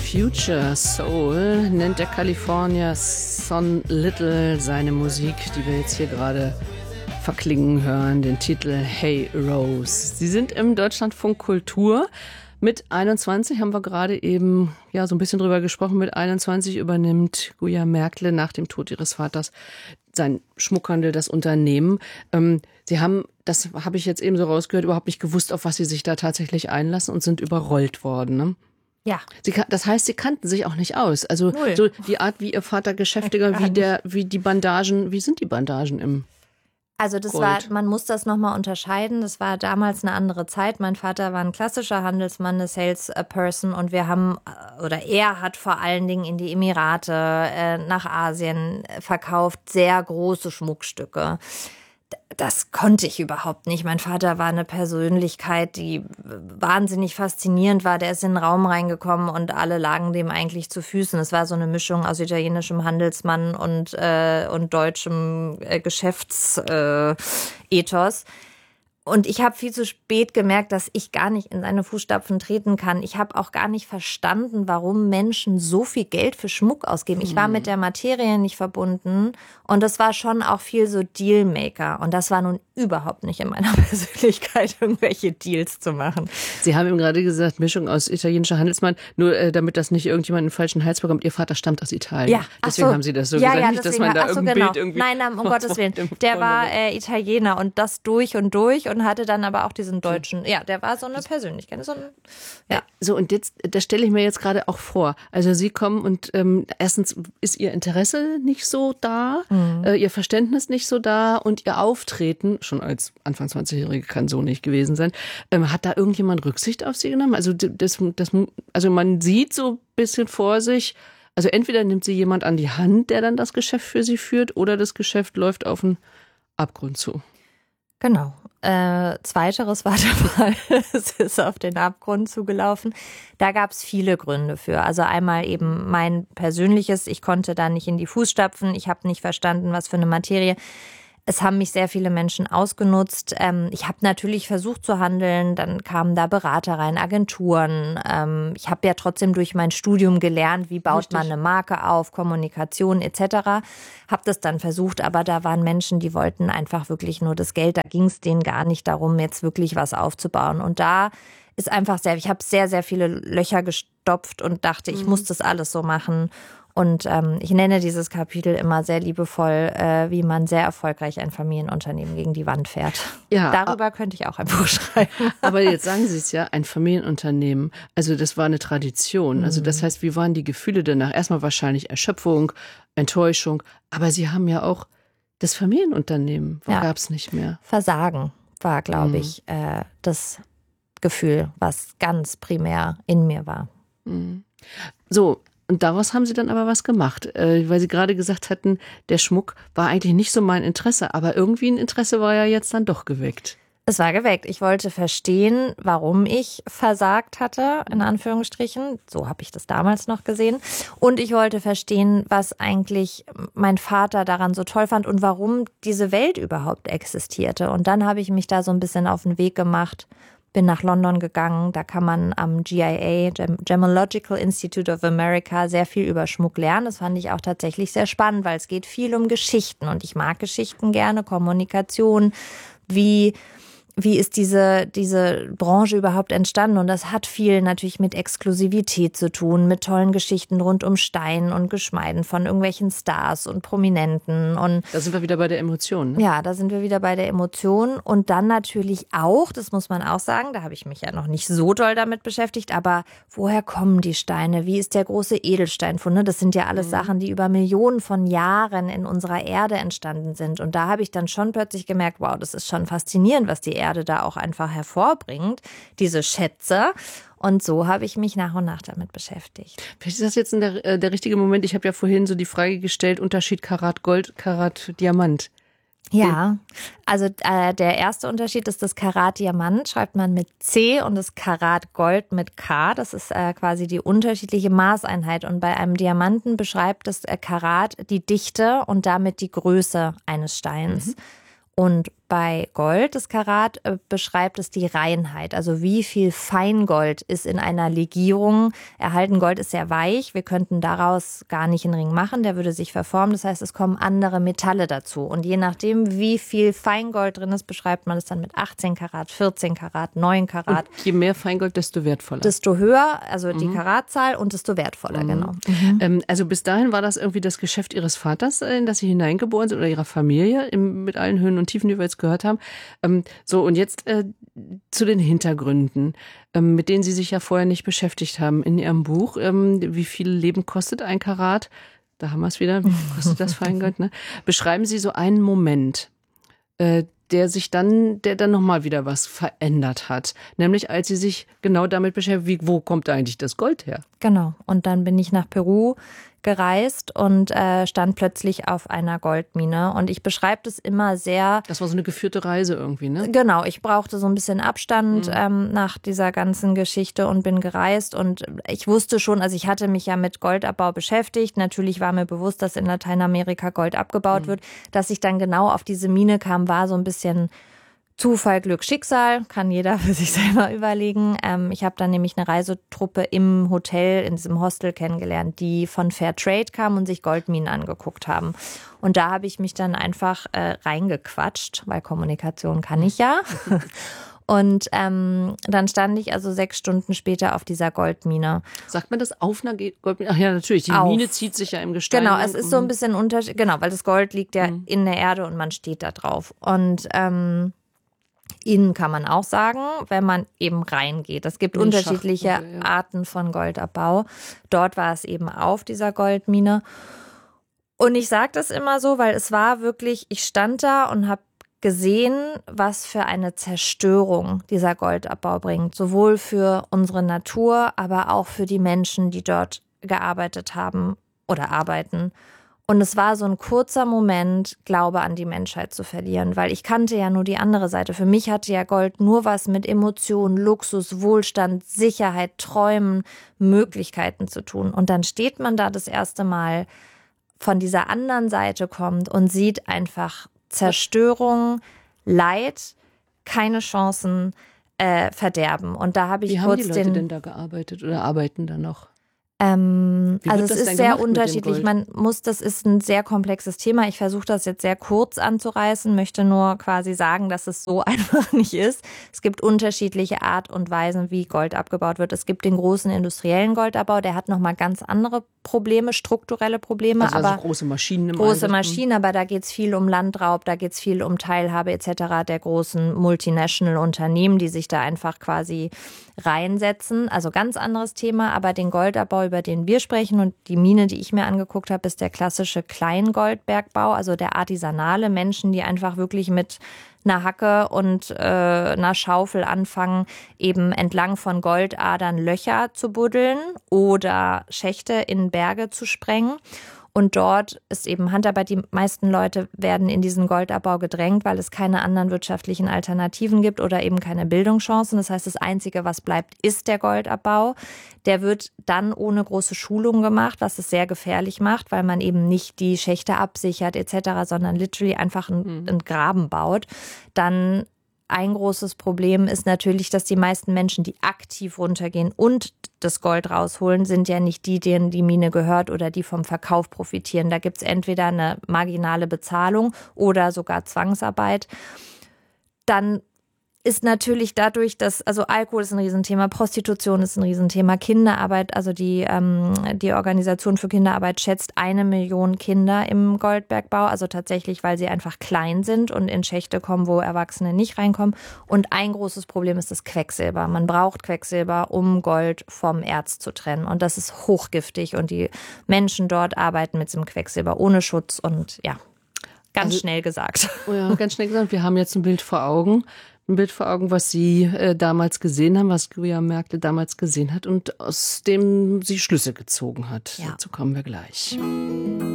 Future Soul nennt der Kalifornier Son Little seine Musik, die wir jetzt hier gerade verklingen hören, den Titel Hey Rose. Sie sind im Deutschlandfunk Kultur. Mit 21 haben wir gerade eben so ein bisschen drüber gesprochen. Mit 21 übernimmt Guja Merkle nach dem Tod ihres Vaters sein Schmuckhandel, das Unternehmen. Sie haben, das habe ich jetzt eben so rausgehört, überhaupt nicht gewusst, auf was Sie sich da tatsächlich einlassen und sind überrollt worden, ne? Ja. Das heißt, Sie kannten sich auch nicht aus. Also so die Art, wie Ihr Vater Geschäftiger, wie die Bandagen, wie sind die Bandagen im Also das Gold? war, man muss das nochmal unterscheiden. Das war damals eine andere Zeit. Mein Vater war ein klassischer Handelsmann, eine Salesperson, und er hat vor allen Dingen in die Emirate, nach Asien verkauft, sehr große Schmuckstücke. Das konnte ich überhaupt nicht. Mein Vater war eine Persönlichkeit, die wahnsinnig faszinierend war. Der ist in den Raum reingekommen und alle lagen dem eigentlich zu Füßen. Es war so eine Mischung aus italienischem Handelsmann und deutschem Geschäftsethos. Und ich habe viel zu spät gemerkt, dass ich gar nicht in seine Fußstapfen treten kann. Ich habe auch gar nicht verstanden, warum Menschen so viel Geld für Schmuck ausgeben. Ich war mit der Materie nicht verbunden und das war schon auch viel so Dealmaker. Und das war nun überhaupt nicht in meiner Persönlichkeit, irgendwelche Deals zu machen. Sie haben eben gerade gesagt, Mischung aus italienischer Handelsmann, nur damit das nicht irgendjemand einen falschen Hals bekommt. Ihr Vater stammt aus Italien. Ja, deswegen haben Sie das so gesagt. Nicht, dass man da genau. Bild irgendwie... Nein, um Gottes Willen. Der war Italiener und das durch und durch und hatte dann aber auch diesen deutschen, der war so eine Persönlichkeit. So, und jetzt, das stelle ich mir jetzt gerade auch vor. Also Sie kommen und erstens ist Ihr Interesse nicht so da, Ihr Verständnis nicht so da und Ihr Auftreten, schon als Anfang 20-Jährige kann so nicht gewesen sein, hat da irgendjemand Rücksicht auf Sie genommen? Also, also man sieht so ein bisschen vor sich, also entweder nimmt Sie jemand an die Hand, der dann das Geschäft für Sie führt, oder das Geschäft läuft auf einen Abgrund zu. Genau. Zweiteres war der Fall. Es ist auf den Abgrund zugelaufen. Da gab es viele Gründe für. Also einmal eben mein persönliches, ich konnte da nicht in die Fußstapfen, ich habe nicht verstanden, was für eine Materie. Es haben mich sehr viele Menschen ausgenutzt. Ich habe natürlich versucht zu handeln, dann kamen da Berater rein, Agenturen. Ich habe ja trotzdem durch mein Studium gelernt, wie baut man eine Marke auf, Kommunikation etc. Habe das dann versucht, aber da waren Menschen, die wollten einfach wirklich nur das Geld. Da ging es denen gar nicht darum, jetzt wirklich was aufzubauen. Und da ist einfach ich habe sehr, sehr viele Löcher gestopft und dachte, ich muss das alles so machen. Und ich nenne dieses Kapitel immer sehr liebevoll, wie man sehr erfolgreich ein Familienunternehmen gegen die Wand fährt. Ja, darüber könnte ich auch ein Buch schreiben. Aber jetzt sagen Sie es ja, ein Familienunternehmen, also das war eine Tradition. Also das heißt, wie waren die Gefühle danach? Erstmal wahrscheinlich Erschöpfung, Enttäuschung, aber Sie haben ja auch das Familienunternehmen, gab es nicht mehr. Versagen war, glaube ich, das Gefühl, was ganz primär in mir war. So, und daraus haben Sie dann aber was gemacht, weil Sie gerade gesagt hatten, der Schmuck war eigentlich nicht so mein Interesse, aber irgendwie ein Interesse war ja jetzt dann doch geweckt. Es war geweckt. Ich wollte verstehen, warum ich versagt hatte, in Anführungsstrichen. So habe ich das damals noch gesehen. Und ich wollte verstehen, was eigentlich mein Vater daran so toll fand und warum diese Welt überhaupt existierte. Und dann habe ich mich da so ein bisschen auf den Weg gemacht, bin nach London gegangen, da kann man am GIA, Gemological Institute of America, sehr viel über Schmuck lernen. Das fand ich auch tatsächlich sehr spannend, weil es geht viel um Geschichten und ich mag Geschichten gerne, Kommunikation, wie ist diese Branche überhaupt entstanden? Und das hat viel natürlich mit Exklusivität zu tun, mit tollen Geschichten rund um Stein und Geschmeiden von irgendwelchen Stars und Prominenten. Und da sind wir wieder bei der Emotion. Ne? Ja, da sind wir wieder bei der Emotion. Und dann natürlich auch, das muss man auch sagen, da habe ich mich ja noch nicht so doll damit beschäftigt, aber woher kommen die Steine? Wie ist der große Edelsteinfund? Das sind ja alles Sachen, die über Millionen von Jahren in unserer Erde entstanden sind. Und da habe ich dann schon plötzlich gemerkt, wow, das ist schon faszinierend, was die Erde da auch einfach hervorbringt, diese Schätze. Und so habe ich mich nach und nach damit beschäftigt. Vielleicht ist das jetzt der richtige Moment. Ich habe ja vorhin so die Frage gestellt, Unterschied Karat Gold, Karat Diamant. Ja, also der erste Unterschied ist das Karat Diamant, schreibt man mit C, und das Karat Gold mit K. Das ist quasi die unterschiedliche Maßeinheit. Und bei einem Diamanten beschreibt das Karat die Dichte und damit die Größe eines Steins. Und bei Gold, das Karat, beschreibt es die Reinheit. Also wie viel Feingold ist in einer Legierung erhalten. Gold ist sehr weich. Wir könnten daraus gar nicht einen Ring machen. Der würde sich verformen. Das heißt, es kommen andere Metalle dazu. Und je nachdem, wie viel Feingold drin ist, beschreibt man es dann mit 18 Karat, 14 Karat, 9 Karat. Und je mehr Feingold, desto wertvoller. Desto höher, also die Karatzahl und desto wertvoller, genau. Also bis dahin war das irgendwie das Geschäft Ihres Vaters, in das Sie hineingeboren sind, oder Ihrer Familie, mit allen Höhen und Tiefen, die wir jetzt gehört haben. So, und jetzt zu den Hintergründen, mit denen Sie sich ja vorher nicht beschäftigt haben. In Ihrem Buch, wie viel Leben kostet ein Karat? Da haben wir es wieder, wie viel kostet das Feingold? Ne? Beschreiben Sie so einen Moment, der dann nochmal wieder was verändert hat. Nämlich als Sie sich genau damit beschäftigen, wo kommt eigentlich das Gold her? Genau. Und dann bin ich nach Peru gereist und stand plötzlich auf einer Goldmine. Und ich beschreibe das immer sehr... Das war so eine geführte Reise irgendwie, ne? Genau, ich brauchte so ein bisschen Abstand nach dieser ganzen Geschichte und bin gereist. Und ich wusste schon, also ich hatte mich ja mit Goldabbau beschäftigt. Natürlich war mir bewusst, dass in Lateinamerika Gold abgebaut wird. Dass ich dann genau auf diese Mine kam, war so ein bisschen Zufall, Glück, Schicksal, kann jeder für sich selber überlegen. Ich habe dann nämlich eine Reisetruppe im Hotel, in diesem Hostel kennengelernt, die von Fairtrade kam und sich Goldminen angeguckt haben. Und da habe ich mich dann einfach reingequatscht, weil Kommunikation kann ich ja. Und dann stand ich also 6 Stunden später auf dieser Goldmine. Sagt man das auf einer Goldmine? Ach ja, natürlich. Die Mine zieht sich ja im Gestein. Genau, es ist so ein bisschen Unterschied. Genau, weil das Gold liegt ja in der Erde und man steht da drauf. Und innen kann man auch sagen, wenn man eben reingeht. Es gibt unterschiedliche Arten von Goldabbau. Dort war es eben auf dieser Goldmine. Und ich sage das immer so, weil es war wirklich, ich stand da und habe gesehen, was für eine Zerstörung dieser Goldabbau bringt. Sowohl für unsere Natur, aber auch für die Menschen, die dort gearbeitet haben oder arbeiten. Und es war so ein kurzer Moment, Glaube an die Menschheit zu verlieren, weil ich kannte ja nur die andere Seite. Für mich hatte ja Gold nur was mit Emotionen, Luxus, Wohlstand, Sicherheit, Träumen, Möglichkeiten zu tun. Und dann steht man da das erste Mal, von dieser anderen Seite kommt und sieht einfach Zerstörung, Leid, keine Chancen, Verderben. Und da habe ich Wie kurz haben die Leute denn da gearbeitet oder arbeiten da noch? Also es ist sehr unterschiedlich. Das ist ein sehr komplexes Thema. Ich versuche das jetzt sehr kurz anzureißen, möchte nur quasi sagen, dass es so einfach nicht ist. Es gibt unterschiedliche Art und Weisen, wie Gold abgebaut wird. Es gibt den großen industriellen Goldabbau, der hat nochmal ganz andere Probleme, strukturelle Probleme. Also aber große Maschinen im Große Einsatz. Maschinen, aber da geht es viel um Landraub, da geht es viel um Teilhabe etc. der großen Multinational-Unternehmen, die sich da einfach quasi reinsetzen. Also ganz anderes Thema, aber den Goldabbau, über den wir sprechen und die Mine, die ich mir angeguckt habe, ist der klassische Kleingoldbergbau, also der artisanale. Menschen, die einfach wirklich mit einer Hacke und einer Schaufel anfangen, eben entlang von Goldadern Löcher zu buddeln oder Schächte in Berge zu sprengen. Und dort ist eben Handarbeit. Die meisten Leute werden in diesen Goldabbau gedrängt, weil es keine anderen wirtschaftlichen Alternativen gibt oder eben keine Bildungschancen. Das heißt, das Einzige, was bleibt, ist der Goldabbau. Der wird dann ohne große Schulung gemacht, was es sehr gefährlich macht, weil man eben nicht die Schächte absichert etc., sondern literally einfach einen Graben baut. Dann ein großes Problem ist natürlich, dass die meisten Menschen, die aktiv runtergehen und das Gold rausholen, sind ja nicht die, denen die Mine gehört oder die vom Verkauf profitieren. Da gibt es entweder eine marginale Bezahlung oder sogar Zwangsarbeit. Dann ist natürlich dadurch, dass, also Alkohol ist ein Riesenthema, Prostitution ist ein Riesenthema, Kinderarbeit, also die Organisation für Kinderarbeit schätzt 1 Million Kinder im Goldbergbau, also tatsächlich, weil sie einfach klein sind und in Schächte kommen, wo Erwachsene nicht reinkommen. Und ein großes Problem ist das Quecksilber. Man braucht Quecksilber, um Gold vom Erz zu trennen. Und das ist hochgiftig und die Menschen dort arbeiten mit diesem Quecksilber ohne Schutz und ja, ganz schnell gesagt. Ja, ganz schnell gesagt. Wir haben jetzt ein Bild vor Augen. Was Sie damals gesehen haben, was Guillaume Merkel damals gesehen hat und aus dem sie Schlüsse gezogen hat. Ja. Dazu kommen wir gleich.